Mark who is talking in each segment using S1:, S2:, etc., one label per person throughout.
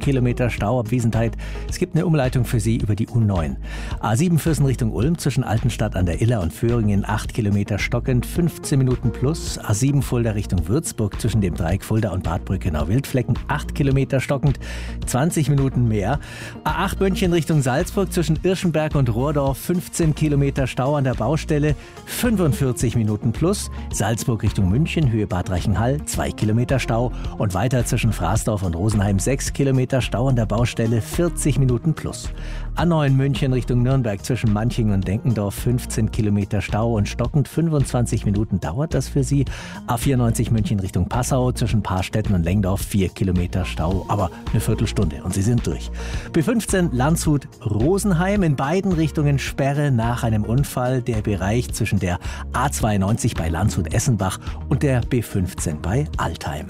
S1: Kilometer Stau ab Wiesenthal. Es gibt eine Umleitung für Sie über die U9. A7 Viersen Richtung Ulm zwischen Altenstadt an der Iller und Föhringen 8 Kilometer stockend, 15 Minuten plus. A7 Fulda Richtung Würzburg zwischen dem Dreieck Fulda und Bad Brückenau-Wildflecken 8 Kilometer stockend, 20 Minuten mehr. A8 München Richtung Salzburg zwischen Irschenberg und Rohrdorf 15 Kilometer Stau an der Baustelle, 45 Minuten plus. Salzburg Richtung München, Höhe Bad Reichenhall 2 Kilometer Stau und weiter zwischen Fraßdorf und Rosenheim 6 Kilometer Stau an der Baustelle, 40 Minuten plus. A9 München Richtung Nürnberg zwischen Manching und Denkendorf 15 Kilometer Stau und stockend 25 Minuten dauert das für Sie. A94 München Richtung Passau zwischen Paarstetten und Lengdorf 4 Kilometer Stau, aber eine Viertelstunde und Sie sind durch. B15 Landshut Rosenheim, in beiden Richtungen Sperre nach einem Unfall. Der Bereich zwischen der A92 bei Landshut-Essenbach und der B15 bei Altheim.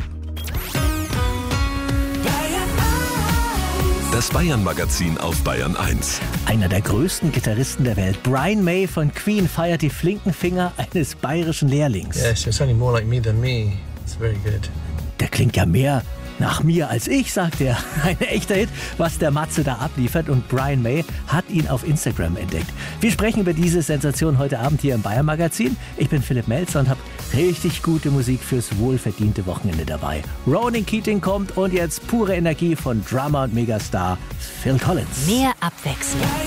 S2: Das Bayern-Magazin auf Bayern 1.
S1: Einer der größten Gitarristen der Welt, Brian May von Queen, feiert die flinken Finger eines bayerischen Lehrlings.
S3: Yes, it's only more like me than me. It's very good.
S1: Der klingt ja mehr nach mir als ich, sagt er. Ein echter Hit, was der Matze da abliefert, und Brian May hat ihn auf Instagram entdeckt. Wir sprechen über diese Sensation heute Abend hier im Bayern-Magazin. Ich bin Philipp Melzer und habe richtig gute Musik fürs wohlverdiente Wochenende dabei. Ronan Keating kommt und jetzt pure Energie von Drummer und Megastar Phil Collins.
S4: Mehr Abwechslung.